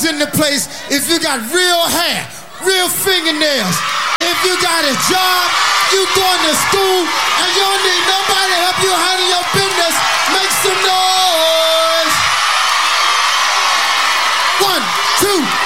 in the place if you got real hair, real fingernails. If you got a job, you going to school, and you don't need nobody to help you handle your business.